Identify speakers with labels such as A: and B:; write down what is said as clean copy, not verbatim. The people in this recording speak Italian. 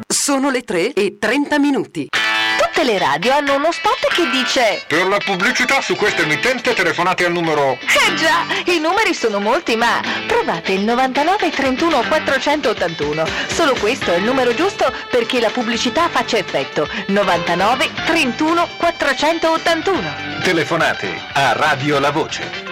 A: Sono le 3:30.
B: Tutte le radio hanno uno spot che dice:
C: per la pubblicità su questa emittente telefonate al numero...
B: già, i numeri sono molti, ma provate il 99 31 481. Solo questo è il numero giusto perché la pubblicità faccia effetto. 99 31 481.
D: Telefonate a Radio La Voce.